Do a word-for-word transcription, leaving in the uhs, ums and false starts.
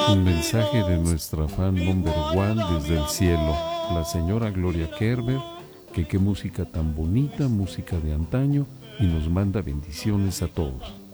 un mensaje de nuestra fan number one desde el cielo, la señora Gloria Kerber, que qué música tan bonita, música de antaño, y nos manda bendiciones a todos.